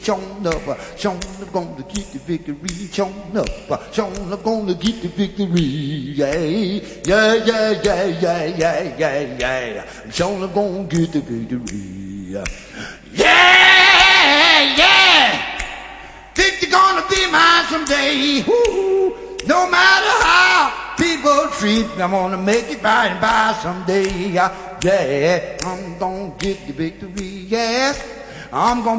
Shown up, gonna get the victory. Shown up, gonna get the victory. Yeah, yeah, yeah, yeah, yeah, yeah, yeah, yeah. Shown up, gonna get the victory. Yeah, yeah. Think you're gonna be mine someday. Woo-hoo. No matter how people treat me, I'm gonna make it by and by someday. Yeah, I'm gonna get the victory. Yes, I'm gonna